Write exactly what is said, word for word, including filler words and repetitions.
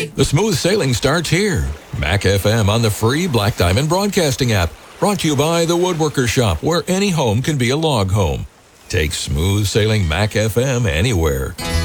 The smooth sailing starts here. Mac F M on the free Black Diamond Broadcasting app. Brought to you by The Woodworker Shop, where any home can be a log home. Take smooth sailing Mac F M anywhere.